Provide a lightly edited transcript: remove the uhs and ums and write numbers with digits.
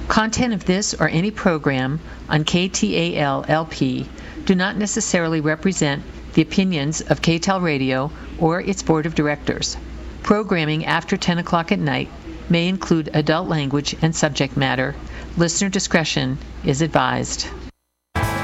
Content of this or any program on KTAL-LP do not necessarily represent the opinions of KTAL Radio or its board of directors. Programming after 10 o'clock at night may include adult language and subject matter. Listener discretion is advised.